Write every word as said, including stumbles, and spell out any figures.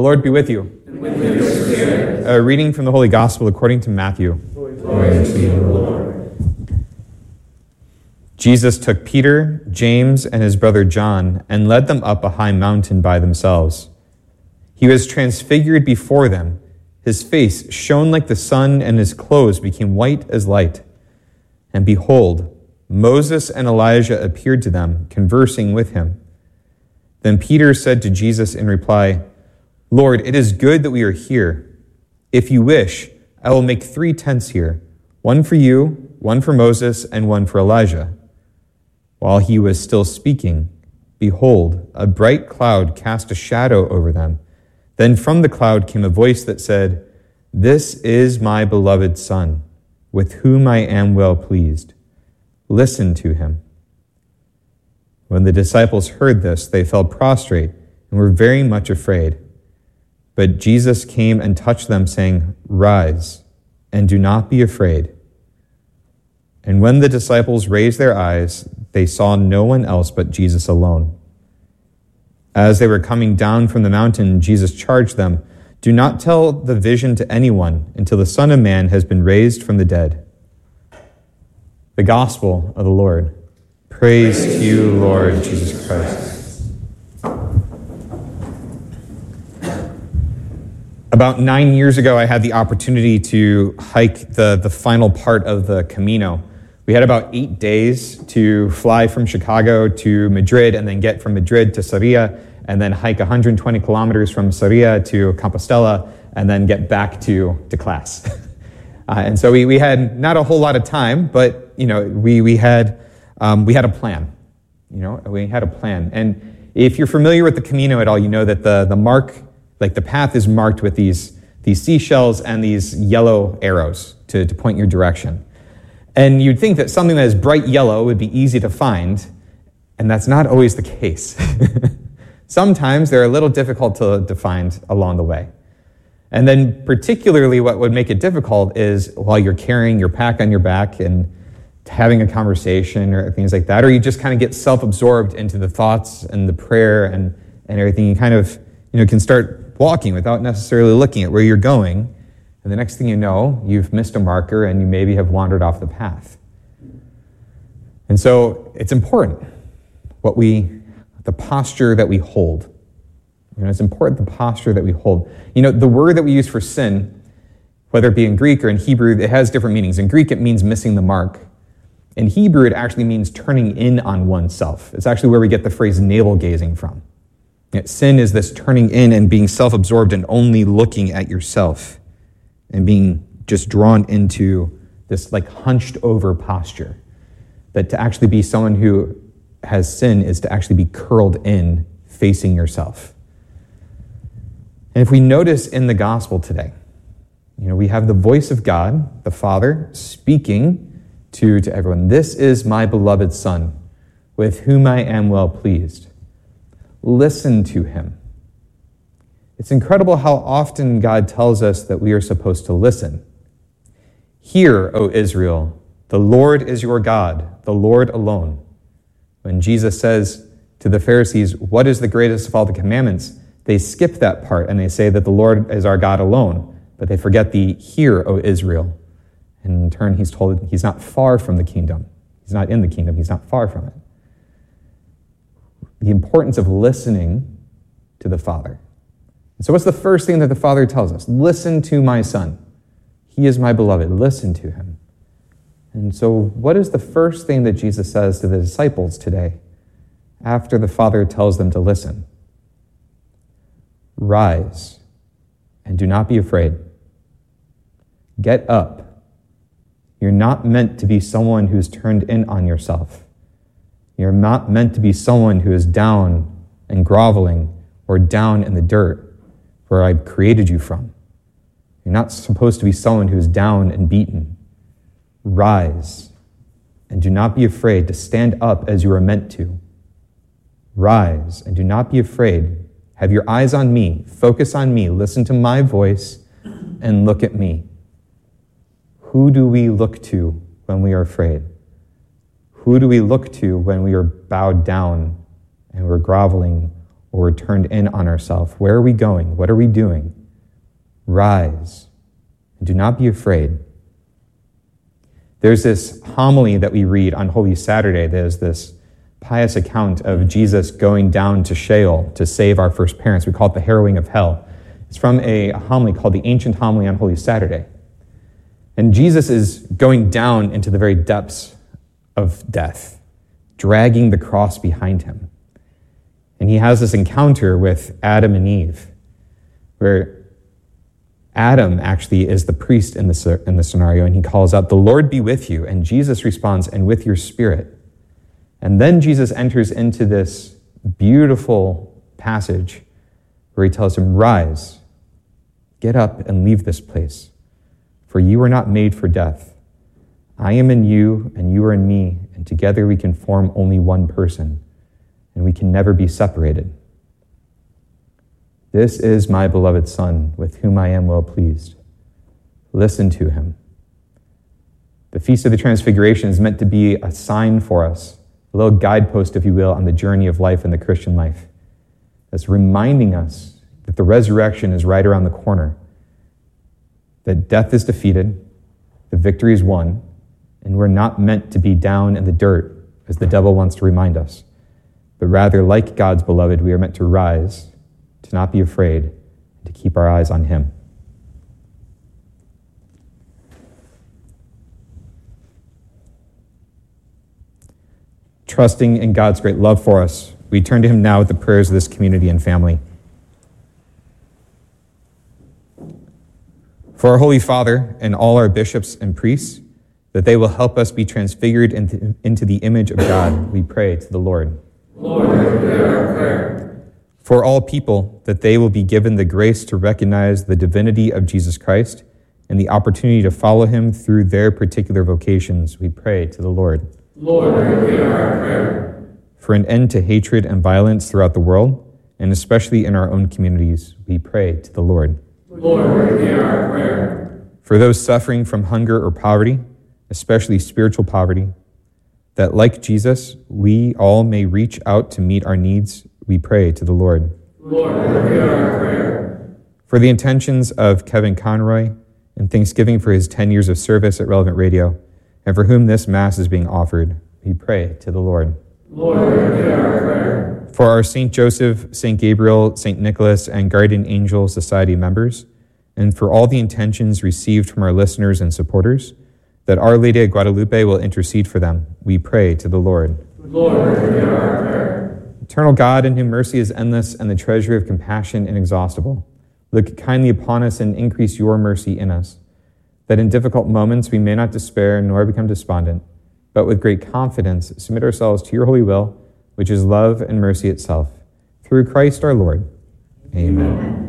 Lord be with you. And with your spirit. A reading from the Holy Gospel according to Matthew. Glory to you, Lord. Jesus took Peter, James, and his brother John and led them up a high mountain by themselves. He was transfigured before them. His face shone like the sun, and his clothes became white as light. And behold, Moses and Elijah appeared to them, conversing with him. Then Peter said to Jesus in reply, Lord, it is good that we are here. If you wish, I will make three tents here, one for you, one for Moses, and one for Elijah. While he was still speaking, behold, a bright cloud cast a shadow over them. Then from the cloud came a voice that said, This is my beloved Son, with whom I am well pleased. Listen to him. When the disciples heard this, they fell prostrate and were very much afraid. But Jesus came and touched them, saying, Rise, and do not be afraid. And when the disciples raised their eyes, they saw no one else but Jesus alone. As they were coming down from the mountain, Jesus charged them, Do not tell the vision to anyone until the Son of Man has been raised from the dead. The Gospel of the Lord. Praise, Praise to you, Lord Jesus Christ. About nine years ago, I had the opportunity to hike the, the final part of the Camino. We had about eight days to fly from Chicago to Madrid and then get from Madrid to Sarria and then hike one hundred twenty kilometers from Sarria to Compostela and then get back to, to class. uh, and so we, we had not a whole lot of time, but you know we we had um, we had a plan. You know we had a plan. And if you're familiar with the Camino at all, you know that the the mark, like the path, is marked with these these seashells and these yellow arrows to, to point your direction. And you'd think that something that is bright yellow would be easy to find, and that's not always the case. Sometimes they're a little difficult to, to find along the way. And then particularly what would make it difficult is while you're carrying your pack on your back and having a conversation or things like that, or you just kind of get self-absorbed into the thoughts and the prayer and, and everything. You kind of you know can start walking without necessarily looking at where you're going. And the next thing you know, you've missed a marker and you maybe have wandered off the path. And so it's important what we, the posture that we hold. You know, it's important the posture that we hold. You know, the word that we use for sin, whether it be in Greek or in Hebrew, it has different meanings. In Greek, it means missing the mark. In Hebrew, it actually means turning in on oneself. It's actually where we get the phrase navel-gazing from. Sin is this turning in and being self-absorbed and only looking at yourself, and being just drawn into this like hunched over posture. That to actually be someone who has sin is to actually be curled in, facing yourself. And if we notice in the gospel today, you know, we have the voice of God, the Father, speaking to, to everyone. This is my beloved Son, with whom I am well pleased. Listen to him. It's incredible how often God tells us that we are supposed to listen. Hear, O Israel, the Lord is your God, the Lord alone. When Jesus says to the Pharisees, what is the greatest of all the commandments? They skip that part and they say that the Lord is our God alone, but they forget the hear, O Israel. And in turn, he's told he's not far from the kingdom. He's not in the kingdom. He's not far from it. The importance of listening to the Father. So what's the first thing that the Father tells us? Listen to my Son. He is my beloved. Listen to him. And so what is the first thing that Jesus says to the disciples today after the Father tells them to listen? Rise and do not be afraid. Get up. You're not meant to be someone who's turned in on yourself. You're not meant to be someone who is down and groveling or down in the dirt where I created you from. You're not supposed to be someone who's down and beaten. Rise, and do not be afraid to stand up as you are meant to. Rise, and do not be afraid. Have your eyes on me, focus on me, listen to my voice, and look at me. Who do we look to when we are afraid? Who do we look to when we are bowed down and we're groveling or we're turned in on ourselves. Where are we going? What are we doing? Rise and do not be afraid. There's this homily that we read on Holy Saturday. There's this pious account of Jesus going down to Sheol to save our first parents. We call it the harrowing of hell. It's from a homily called the Ancient Homily on Holy Saturday. And Jesus is going down into the very depths of death, dragging the cross behind him. And he has this encounter with Adam and Eve, where Adam actually is the priest in the, in the scenario, and he calls out, "The Lord be with you." And Jesus responds, "And with your spirit." And then Jesus enters into this beautiful passage where he tells him, "Rise, get up and leave this place, for you are not made for death. I am in you, and you are in me, and together we can form only one person, and we can never be separated. This is my beloved Son, with whom I am well pleased. Listen to him." The Feast of the Transfiguration is meant to be a sign for us, a little guidepost, if you will, on the journey of life in the Christian life. That's reminding us that the resurrection is right around the corner, that death is defeated, the victory is won, and we're not meant to be down in the dirt, as the devil wants to remind us, but rather, like God's beloved, we are meant to rise, to not be afraid, and to keep our eyes on him. Trusting in God's great love for us, we turn to him now with the prayers of this community and family. For our Holy Father and all our bishops and priests, that they will help us be transfigured into, into the image of God, we pray to the Lord. Lord, hear our prayer. For all people, that they will be given the grace to recognize the divinity of Jesus Christ and the opportunity to follow him through their particular vocations, we pray to the Lord. Lord, hear our prayer. For an end to hatred and violence throughout the world, and especially in our own communities, we pray to the Lord. Lord, hear our prayer. For those suffering from hunger or poverty, especially spiritual poverty, that like Jesus, we all may reach out to meet our needs, we pray to the Lord. Lord, hear our prayer. For the intentions of Kevin Conroy and thanksgiving for his ten years of service at Relevant Radio, and for whom this Mass is being offered, we pray to the Lord. Lord, hear our prayer. For our Saint Joseph, Saint Gabriel, Saint Nicholas, and Guardian Angel Society members, and for all the intentions received from our listeners and supporters, that Our Lady of Guadalupe will intercede for them, we pray to the Lord. Lord, hear our prayer. Eternal God, in whom mercy is endless and the treasury of compassion inexhaustible, look kindly upon us and increase your mercy in us, that in difficult moments we may not despair nor become despondent, but with great confidence submit ourselves to your holy will, which is love and mercy itself. Through Christ our Lord. Amen. Amen.